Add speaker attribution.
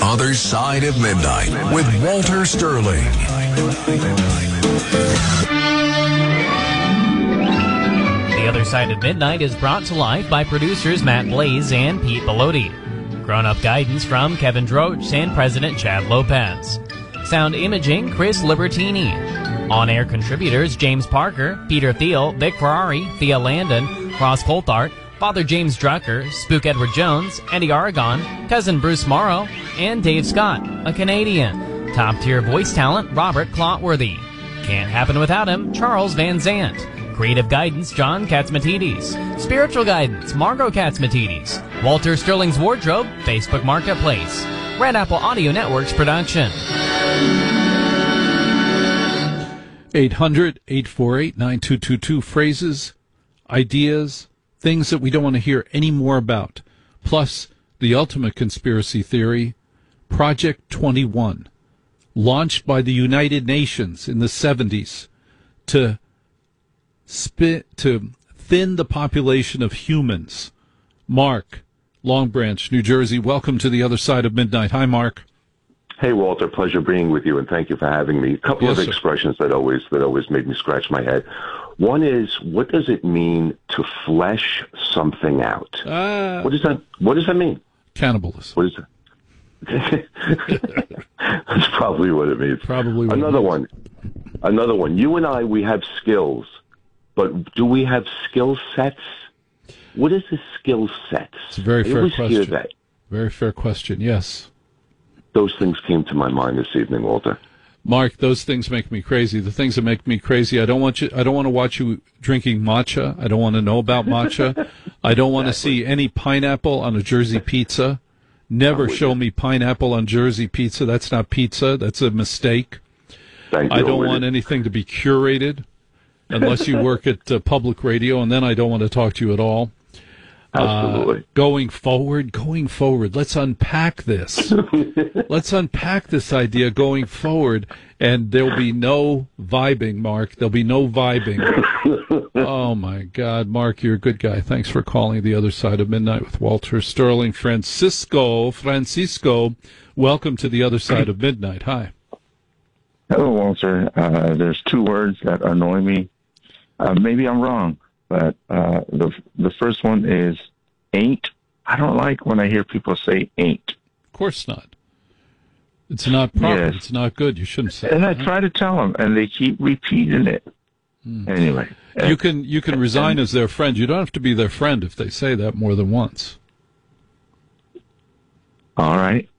Speaker 1: Other Side of Midnight with Walter Sterling.
Speaker 2: The Other Side of Midnight is brought to life by producers Matt Blaze and Pete Bellotti. Grown-up guidance from Kevin Droach and President Chad Lopez. Sound imaging, Chris Libertini. On-air contributors, James Parker, Peter Thiel, Vic Ferrari, Thea Landon, Ross Coulthart, Father James Drucker, Spook Edward Jones, Eddie Aragon, Cousin Bruce Morrow, and Dave Scott, a Canadian. Top-tier voice talent, Robert Clotworthy. Can't happen without him, Charles Van Zant. Creative guidance, John Katzmatidis. Spiritual guidance, Margot Katzmatidis. Walter Sterling's Wardrobe, Facebook Marketplace. Red Apple Audio Network's production.
Speaker 3: 800-848-9222. Phrases, ideas, things that we don't want to hear any more about. Plus, the ultimate conspiracy theory, Project 21, launched by the United Nations in the 70s to thin the population of humans. Mark, Long Branch, New Jersey, welcome to the Other Side of Midnight. Hi, Mark.
Speaker 4: Hey, Walter, pleasure being with you, and thank you for having me. A couple of expressions that always made me scratch my head. One is, what does it mean to flesh something out? What does that mean?
Speaker 3: Cannibalism.
Speaker 4: What is that? That's probably what it means.
Speaker 3: Probably.
Speaker 4: Another one. You and I, we have skills, but do we have skill sets? What is a skill set?
Speaker 3: It's a very fair question.
Speaker 4: Hear that.
Speaker 3: Very fair question, yes.
Speaker 4: Those things came to my mind this evening, Walter.
Speaker 3: Mark, those things make me crazy. The things that make me crazy, I don't want to watch you drinking matcha. I don't want to know about matcha. I don't want to see any pineapple on a Jersey pizza. Never show me pineapple on Jersey pizza. That's not pizza. That's a mistake.
Speaker 4: Thank you.
Speaker 3: I don't want anything to be curated unless you work at public radio, and then I don't want to talk to you at all.
Speaker 4: Absolutely.
Speaker 3: Going forward, let's unpack this. Let's unpack this idea going forward, and there'll be no vibing, Mark. There'll be no vibing. Oh, my God. Mark, you're a good guy. Thanks for calling The Other Side of Midnight with Walter Sterling. Francisco, welcome to The Other Side of Midnight. Hi.
Speaker 5: Hello, Walter. There's two words that annoy me. Maybe I'm wrong. But the first one is ain't. I don't like when I hear people say ain't.
Speaker 3: Of course not. It's not proper.
Speaker 5: Yes.
Speaker 3: It's not good. You shouldn't say
Speaker 5: and
Speaker 3: that.
Speaker 5: I try to tell them, and they keep repeating it. Anyway.
Speaker 3: You can resign as their friend. You don't have to be their friend if they say that more than once.
Speaker 5: All right.